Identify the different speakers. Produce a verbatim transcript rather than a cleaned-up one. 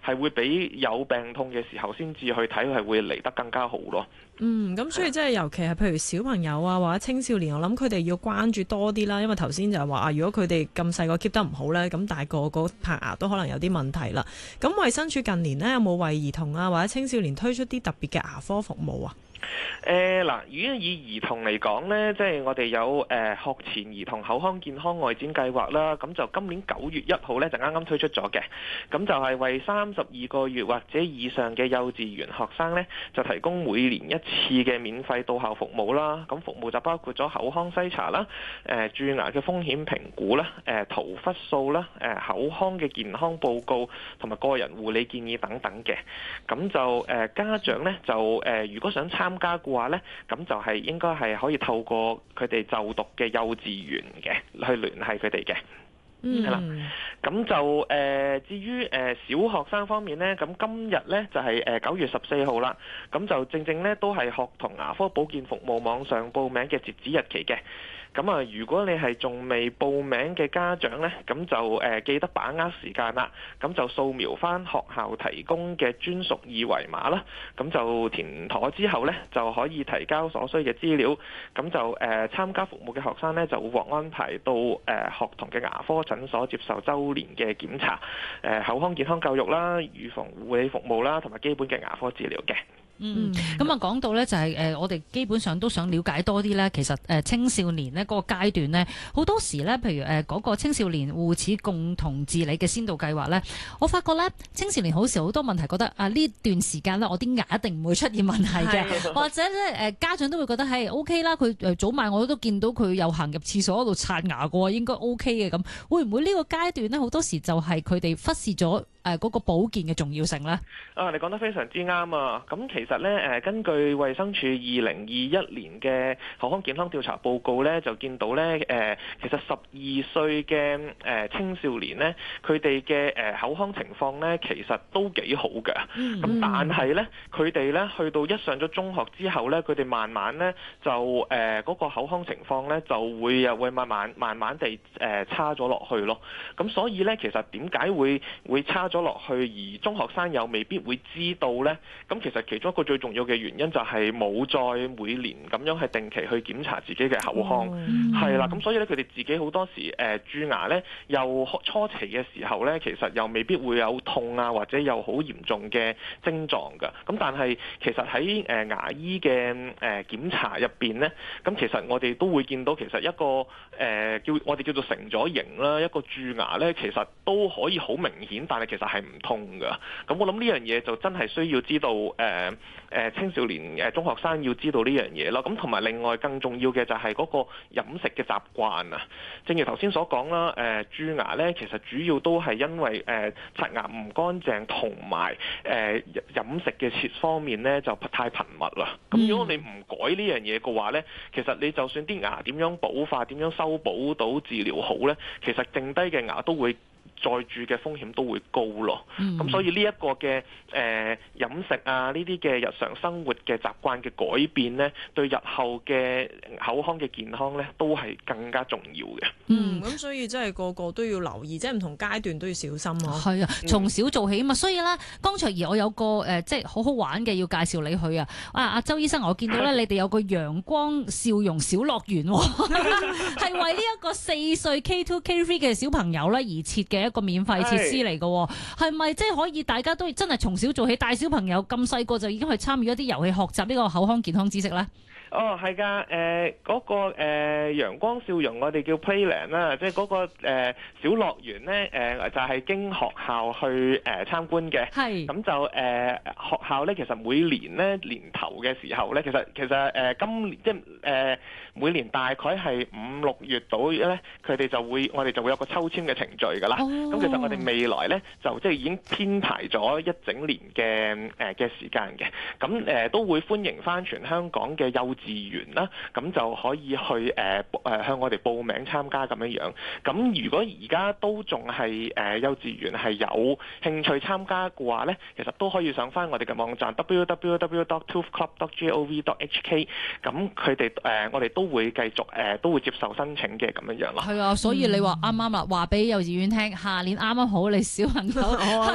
Speaker 1: 係會比有病痛嘅時候先至去睇係會嚟得更加好咯。
Speaker 2: 嗯，咁所以即係尤其係譬如小朋友啊或者青少年，我諗佢哋要關注多啲啦，因為頭先就係話啊，如果佢哋咁細個 keep 得唔好咧，咁大個個拍牙都可能有啲問題啦。咁衛生署近年呢，有冇為兒童啊或者青少年推出啲特別嘅牙科服務啊？
Speaker 1: 誒嗱，如果以兒童嚟講呢，即係我哋有誒、呃、學前兒童口腔健康外展計劃啦，咁就今年九月一號呢，就啱啱推出咗嘅，咁就係為三十二個月或者以上嘅幼稚園學生呢，就提供每年一次嘅免費到校服務啦。咁服務就包括咗口腔篩查啦、誒、呃、蛀牙嘅風險評估啦、誒、呃、塗氟素啦、誒、呃、口腔嘅健康報告同埋個人護理建議等等嘅。咁就誒、呃、家長呢，就誒、呃、如果想參加嘅話呢，咁就係應該係可以透過佢哋就讀嘅幼稚園嘅去聯繫佢哋嘅，係啦、嗯。咁就誒、呃、至於誒、呃、小學生方面呢，咁今日呢就係誒九月十四號啦，咁就正正呢都係學童牙科保健服務網上報名嘅截止日期嘅。咁啊，如果你係仲未報名嘅家長呢，咁就誒、呃、記得把握時間啦。咁就掃描翻學校提供嘅專屬二維碼啦。咁就填妥之後呢，就可以提交所需嘅資料。咁就誒、呃、參加服務嘅學生呢，就會獲安排到誒、呃、學童嘅牙科診所接受週年嘅檢查、誒、呃、口腔健康教育啦、預防護理服務啦，同埋基本嘅牙科治療嘅。
Speaker 3: 嗯，咁啊講到咧就係、是、誒、呃，我哋基本上都想了解多啲咧。其實誒、呃、青少年咧嗰、那個階段咧，好多時咧，譬如誒嗰、呃那個青少年護齒共同治理嘅先導計劃咧，我發覺咧青少年好時好多問題，覺得啊呢段時間咧我啲牙一定唔會出現問題嘅，或者咧誒家長都會覺得係 O K 啦。佢誒早晚我都見到佢有行入廁所嗰度刷牙嘅，應該 O K 嘅。咁會唔會呢個階段咧好多時就係佢哋忽視咗誒嗰個保健嘅重要性咧？
Speaker 1: 啊，你講得非常之啱啊！咁其實咧誒，根據衛生署二零二一年嘅口腔健康調查報告咧，就見到咧誒，其實十二歲嘅誒青少年咧，佢哋嘅誒口腔情況咧，其實都幾好嘅。咁、嗯、但係咧，佢哋咧去到一上咗中學之後咧，佢哋慢慢咧就誒嗰、呃嗰個口腔情況咧就會又會慢慢慢慢地誒差咗落去咯。咁所以咧，其實點解會會差咗落去，而中學生又未必會知道咧？咁其實其中一個最重要嘅原因就係冇再每年咁樣係定期去檢查自己嘅口腔，係啦、嗯。咁所以咧，佢哋自己好多時誒、呃、蛀牙咧，又初期嘅時候咧，其實又未必會有痛啊，或者有好嚴重嘅症狀㗎。咁但係其實喺誒、呃、牙醫嘅誒、呃、檢查入邊咧，咁其實我哋都會見到其實一個誒、呃、叫我哋叫做成咗型啦，一個蛀牙咧，其實都可以好明顯，但係其實係唔痛㗎。咁我諗呢樣嘢就真係需要知道誒誒、呃呃、青少年誒、呃、中學生要知道呢樣嘢咯。咁同埋另外更重要嘅就係嗰個飲食嘅習慣啊。正如頭先所講啦，誒、呃、蛀牙咧其實主要都係因為誒、呃、刷牙唔乾淨同埋誒飲食嘅切方面咧就太頻密啦。咁如果你唔改呢樣嘢嘅話咧，其實你就算啲牙點樣補化、點樣修補到治療好咧，其實剩低嘅牙都會再蛀嘅風險都會高咯，咁、嗯、所以呢一個嘅誒、呃、飲食啊，呢啲嘅日常生活嘅習慣嘅改變呢，對日後嘅口腔嘅健康呢，都係更加重要嘅。
Speaker 2: 嗯，咁所以真係個個都要留意，即係唔同階段都要小心咯。
Speaker 3: 係啊，從小做起啊嘛。所以咧，剛才而我有個誒、呃，即係好好玩嘅要介紹你去啊。啊，阿周醫生，我見到咧，你哋有個陽光笑容小樂園、哦，係為呢一個四歲 K two K three 嘅小朋友咧而設嘅一個免費設施嚟嘅，係咪即係可以大家都真係從小做起，帶小朋友咁細個就已經去參與一啲遊戲，學習呢個口腔健康知識咧？
Speaker 1: 哦，係㗎，誒、呃、嗰、那個誒、呃、陽光笑容，我哋叫 Playland 啦，即係嗰個、呃、小樂園咧，誒、呃、就係、是、經學校去誒、呃、參觀嘅。係，咁就誒、呃、學校咧，其實每年咧年頭嘅時候咧，其實其實誒、呃、今年即係誒、呃、每年大概係五六月度咧，佢哋就會我哋就會有個抽籤嘅程序㗎啦。咁、哦、其實我哋未來咧就即係已經編排咗一整年嘅誒嘅時間嘅，咁誒、呃、都會歡迎返全香港嘅幼稚園啦，咁就可以去誒誒、呃、向我哋報名參加咁樣樣。咁如果而家都仲係誒幼稚園係有興趣參加嘅話咧，其實都可以上翻我哋嘅網站 w w w dot tooth club dot gov dot h k。咁佢哋誒我哋都會繼續誒、呃、都會接受申請嘅咁樣樣咯。
Speaker 3: 係啊，所以你話啱啱啦，話俾幼稚園聽，下年啱啱好你小朋友。